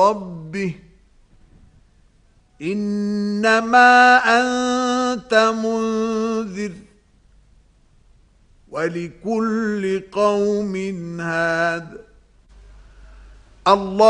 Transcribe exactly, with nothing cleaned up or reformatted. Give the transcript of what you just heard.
ربه إنما أنت منذر ولكل قوم هاد الله